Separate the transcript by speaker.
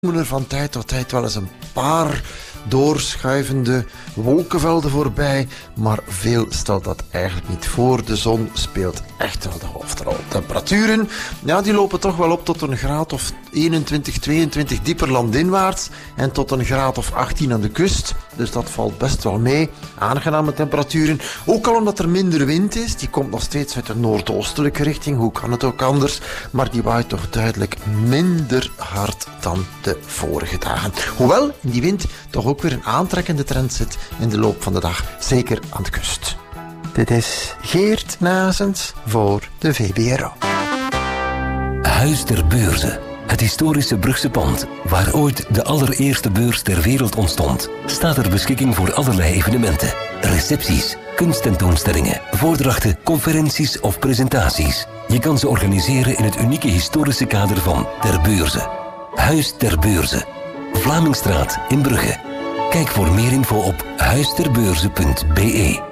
Speaker 1: Er van tijd tot tijd wel eens een paar doorschuivende wolkenvelden voorbij, maar veel stelt dat eigenlijk niet voor. De zon speelt echt wel de hoofdrol. Temperaturen, ja, die lopen toch wel op tot een graad of 21, 22 dieper landinwaarts en tot een graad of 18 aan de kust. Dus dat valt best wel mee. Aangename temperaturen. Ook al omdat er minder wind is, die komt nog steeds uit de noordoostelijke richting. Hoe kan het ook anders? Maar die waait toch duidelijk minder hard dan de vorige dagen. Hoewel in die wind toch ook weer een aantrekkende trend zit in de loop van de dag. Zeker aan de kust. Dit is Geert Nazens voor de VBRO.
Speaker 2: Huis ter Beurze. Het historische Brugse pand, waar ooit de allereerste beurs ter wereld ontstond, staat ter beschikking voor allerlei evenementen. Recepties, kunsttentoonstellingen, voordrachten, conferenties of presentaties. Je kan ze organiseren in het unieke historische kader van Ter Beurze. Huis ter Beurze. Vlamingstraat in Brugge. Kijk voor meer info op huisterbeurze.be.